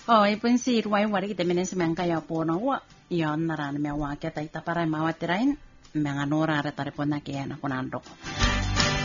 Oh, ipun si ruai wari kita menen semang kaya po na wa. Iyon naran me wa kita ita para mawatirain menganora retare pona kaya na kunandok.